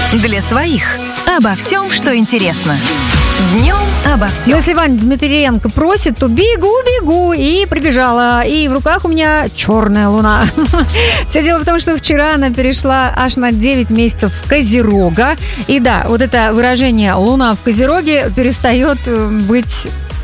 Для своих. Обо всем, что интересно. Днем обо всем. Если Ваня Дмитриенко просит, то бегу и прибежала. И в руках у меня черная луна. Все дело в том, что вчера она перешла аж на 9 месяцев Козерога. И да, вот это выражение «луна в Козероге» перестает быть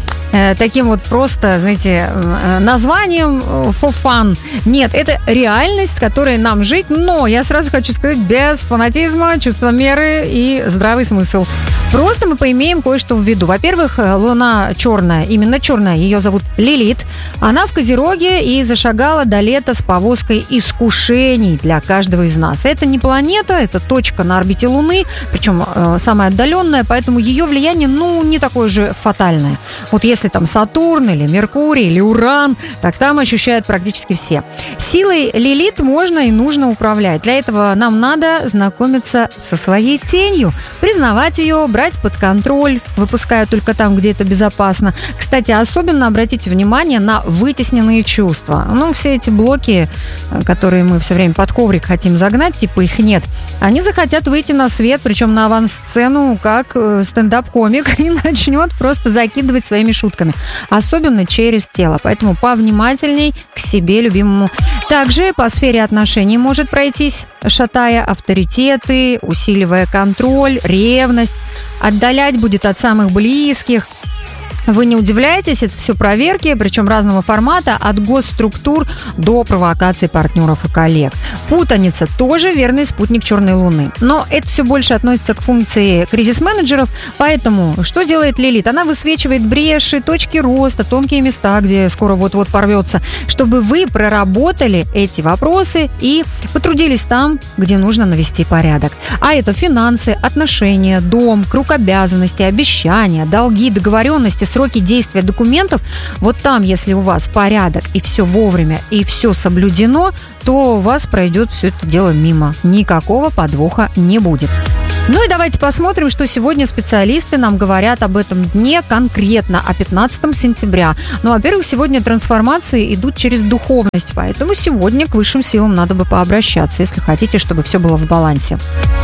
таким вот просто, знаете, названием for fun. Нет, это реальность, с которой нам жить, но я сразу хочу сказать, без фанатизма, чувства меры и здравый смысл. Просто мы поимеем кое-что в виду. Во-первых, луна черная, именно черная, ее зовут Лилит. Она в Козероге и зашагала до лета с повозкой искушений для каждого из нас. Это не планета, это точка на орбите Луны, причем самая отдаленная, поэтому ее влияние, не такое же фатальное. Вот если там Сатурн или Меркурий или Уран, так там ощущают практически все. Силой Лилит можно и нужно управлять. Для этого нам надо знакомиться со своей тенью, признавать ее, брать под контроль, выпуская только там, где это безопасно. Кстати, особенно обратите внимание на вытесненные чувства. Все эти блоки, которые мы все время под коврик хотим загнать, типа их нет, они захотят выйти на свет, причем на авансцену, как стендап-комик, и начнет просто закидывать своими шутками. Особенно через тело. Поэтому повнимательней к себе любимому. Также по сфере отношений может пройтись, шатая авторитеты, усиливая контроль, ревность, отдалять будет от самых близких. Вы не удивляйтесь, это все проверки, причем разного формата, от госструктур до провокаций партнеров и коллег. Путаница тоже верный спутник черной луны. Но это все больше относится к функции кризис-менеджеров, поэтому что делает Лилит? Она высвечивает бреши, точки роста, тонкие места, где скоро вот-вот порвется, чтобы вы проработали эти вопросы и потрудились там, где нужно навести порядок. А это финансы, отношения, дом, круг обязанностей, обещания, долги, договоренности, сроки действия документов. Вот там, если у вас порядок и все вовремя, и все соблюдено, то у вас пройдет все это дело мимо. Никакого подвоха не будет. И давайте посмотрим, что сегодня специалисты нам говорят об этом дне, конкретно о 15 сентября. Во-первых, сегодня трансформации идут через духовность, поэтому сегодня к высшим силам надо бы пообращаться, если хотите, чтобы все было в балансе.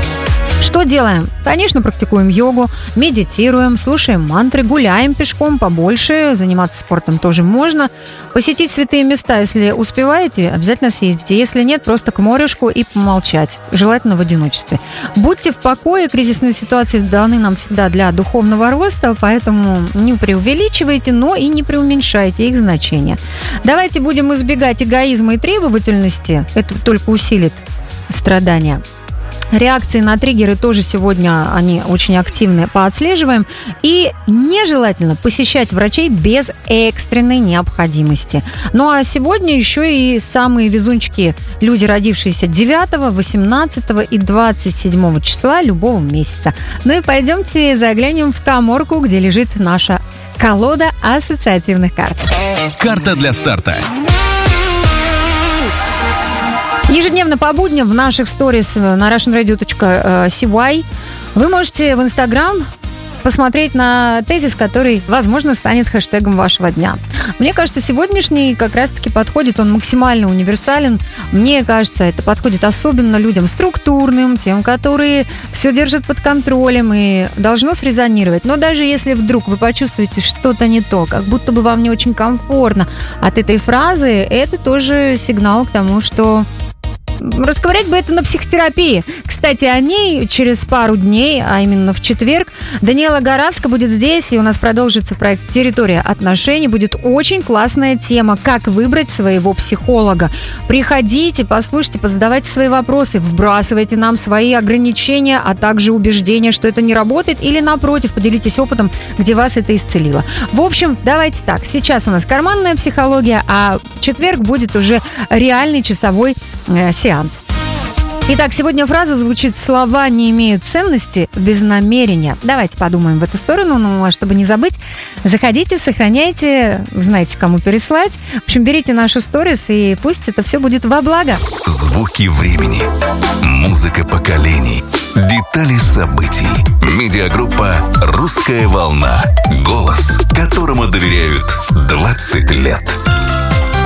Что делаем? Конечно, практикуем йогу, медитируем, слушаем мантры, гуляем пешком побольше, заниматься спортом тоже можно. Посетить святые места, если успеваете, обязательно съездите. Если нет, просто к морюшку и помолчать, желательно в одиночестве. Будьте в покое, кризисные ситуации даны нам всегда для духовного роста, поэтому не преувеличивайте, но и не преуменьшайте их значение. Давайте будем избегать эгоизма и требовательности, это только усилит страдания. Реакции на триггеры тоже сегодня, они очень активные, поотслеживаем. И нежелательно посещать врачей без экстренной необходимости. А сегодня еще и самые везунчики, люди, родившиеся 9, 18 и 27 числа любого месяца. И пойдемте заглянем в каморку, где лежит наша колода ассоциативных карт. Карта для старта. Ежедневно по будням в наших сторис на russianradio.cy вы можете в Инстаграм посмотреть на тезис, который, возможно, станет хэштегом вашего дня. Мне кажется, сегодняшний как раз-таки подходит, он максимально универсален. Мне кажется, это подходит особенно людям структурным, тем, которые все держат под контролем и должно срезонировать. Но даже если вдруг вы почувствуете что-то не то, как будто бы вам не очень комфортно от этой фразы, это тоже сигнал к тому, что расковырять бы это на психотерапии. Кстати, о ней через пару дней, а именно в четверг, Даниэла Горавска будет здесь, и у нас продолжится проект «Территория отношений». Будет очень классная тема, как выбрать своего психолога. Приходите, послушайте, позадавайте свои вопросы, вбрасывайте нам свои ограничения, а также убеждения, что это не работает, или напротив, поделитесь опытом, где вас это исцелило. В общем, давайте так, сейчас у нас карманная психология, а в четверг будет уже реальный часовой сеанс. Итак, сегодня фраза звучит: слова не имеют ценности без намерения. Давайте подумаем в эту сторону, а чтобы не забыть, заходите, сохраняйте, знаете, кому переслать. В общем, берите нашу сторис, и пусть это все будет во благо. Звуки времени, музыка поколений, детали событий. Медиагруппа «Русская волна». Голос, которому доверяют 20 лет.